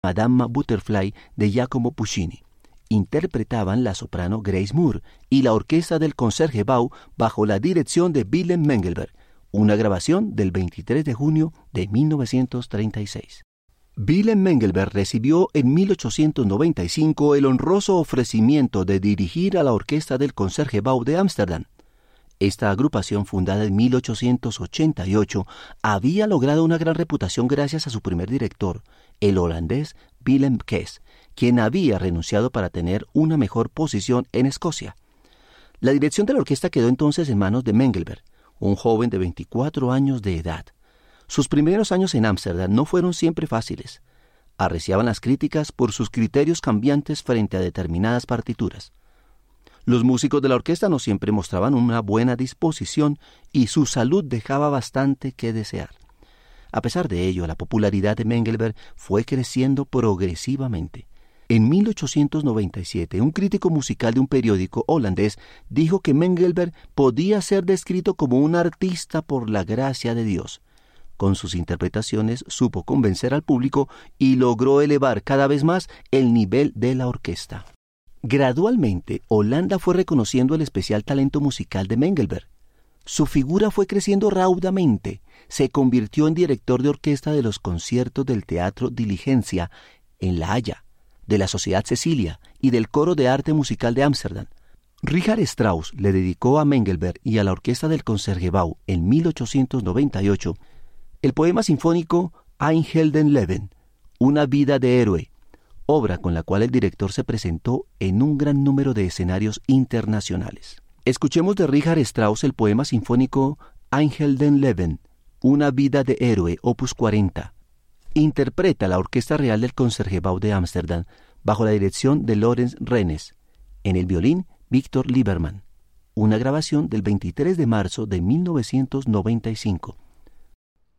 Madama Butterfly de Giacomo Puccini. Interpretaban la soprano Grace Moore y la orquesta del Concertgebouw bajo la dirección de Willem Mengelberg, una grabación del 23 de junio de 1936. Willem Mengelberg recibió en 1895 el honroso ofrecimiento de dirigir a la orquesta del Concertgebouw de Ámsterdam. Esta agrupación, fundada en 1888, había logrado una gran reputación gracias a su primer director, el holandés Willem Kees, quien había renunciado para tener una mejor posición en Escocia. La dirección de la orquesta quedó entonces en manos de Mengelberg, un joven de 24 años de edad. Sus primeros años en Ámsterdam no fueron siempre fáciles. Arreciaban las críticas por sus criterios cambiantes frente a determinadas partituras. Los músicos de la orquesta no siempre mostraban una buena disposición y su salud dejaba bastante que desear. A pesar de ello, la popularidad de Mengelberg fue creciendo progresivamente. En 1897, un crítico musical de un periódico holandés dijo que Mengelberg podía ser descrito como un artista por la gracia de Dios. Con sus interpretaciones supo convencer al público y logró elevar cada vez más el nivel de la orquesta. Gradualmente, Holanda fue reconociendo el especial talento musical de Mengelberg. Su figura fue creciendo raudamente. Se convirtió en director de orquesta de los conciertos del Teatro Diligencia en La Haya, de la Sociedad Cecilia y del Coro de Arte Musical de Ámsterdam. Richard Strauss le dedicó a Mengelberg y a la orquesta del Concertgebouw en 1898 el poema sinfónico Ein Heldenleben, una vida de héroe, obra con la cual el director se presentó en un gran número de escenarios internacionales. Escuchemos de Richard Strauss el poema sinfónico Ein Heldenleben, una vida de héroe, opus 40. Interpreta la Orquesta Real del Concertgebouw de Ámsterdam bajo la dirección de Lorenz Rennes, en el violín Víctor Liebermann, una grabación del 23 de marzo de 1995.